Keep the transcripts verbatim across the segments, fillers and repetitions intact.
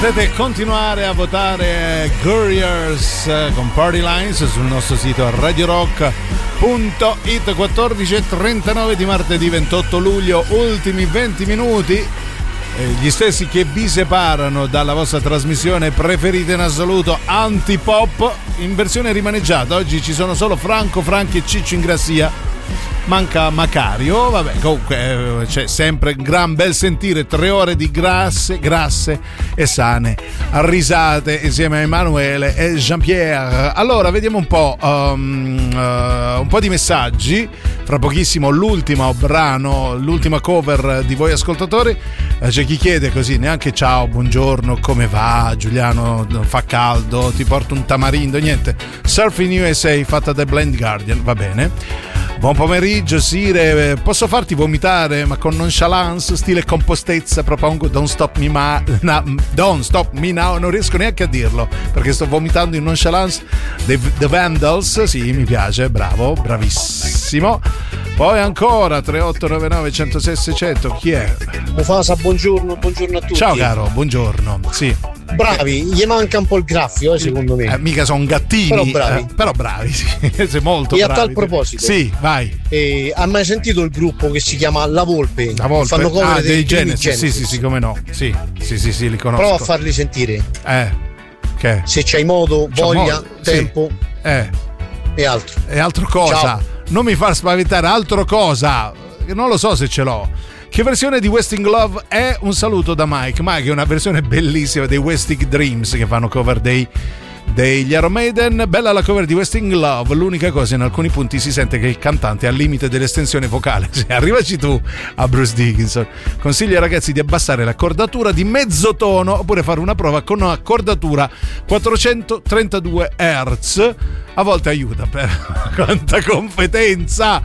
Potete continuare a votare Couriers con Party Lines sul nostro sito radio rock punto it. Quattordici e trentanove di martedì ventotto luglio, ultimi venti minuti, eh, gli stessi che vi separano dalla vostra trasmissione preferita in assoluto, Antipop, in versione rimaneggiata. Oggi ci sono solo Franco, Franchi e Ciccio Ingrassia. Manca Macario, vabbè, comunque c'è sempre un gran bel sentire, tre ore di grasse, grasse e sane risate insieme a Emanuele e Jean-Pierre. Allora, vediamo un po', um, uh, un po' di messaggi. Fra pochissimo l'ultimo brano, l'ultima cover di voi ascoltatori. Eh, c'è chi chiede così, neanche ciao, buongiorno, come va Giuliano, fa caldo, ti porto un tamarindo, niente. Surfing U S A fatta da Blind Guardian, va bene. Buon pomeriggio Sire, posso farti vomitare ma con nonchalance, stile e compostezza, propongo Don't Stop Me Ma, na, Don't Stop Me Now, non riesco neanche a dirlo perché sto vomitando in nonchalance. The, The Vandals, sì, mi piace, bravo, bravissimo. Poi ancora tre otto nove nove uno zero sei sei zero zero, chi è? Mufasa, buongiorno, buongiorno a tutti. Ciao caro, buongiorno, sì. Bravi, gli manca un po' il graffio, eh, secondo me. Eh, mica sono gattini, però bravi, eh, però bravi, sì. Sei molto e bravi. E a tal proposito, sì, vai. Eh, ha mai sentito il gruppo che si chiama La Volpe? La Volpe? Fanno cover ah, dei, dei Genesis. Genesis. Sì, sì, sì, come no. Sì, sì, sì, sì, li conosco. Prova a farli sentire. Eh, che? Se c'hai modo, C'ho voglia, modo. tempo. Sì. Eh. E altro. E altro cosa? Ciao. Non mi far spaventare, altro cosa. Non lo so se ce l'ho. Che versione di Wasting Love è? Un saluto da Mike. Mike è una versione bellissima dei Wasting Dreams che fanno cover dei degli Iron Maiden. Bella la cover di Wasting Love. L'unica cosa, in alcuni punti si sente che il cantante è al limite dell'estensione vocale. Arrivaci tu a Bruce Dickinson. Consiglio ai ragazzi di abbassare l'accordatura di mezzo tono oppure fare una prova con un'accordatura quattrocentotrentadue hertz. A volte aiuta, per quanta competenza.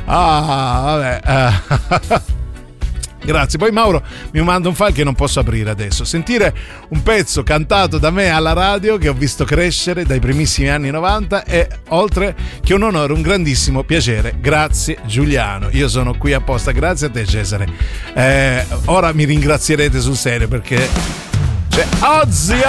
Ah, vabbè. Grazie. Poi Mauro mi manda un file che non posso aprire adesso. Sentire un pezzo cantato da me alla radio che ho visto crescere dai primissimi anni novanta è, oltre che un onore, un grandissimo piacere. Grazie Giuliano, io sono qui apposta. Grazie a te Cesare. Eh, ora mi ringrazierete sul serio perché c'è Ozzy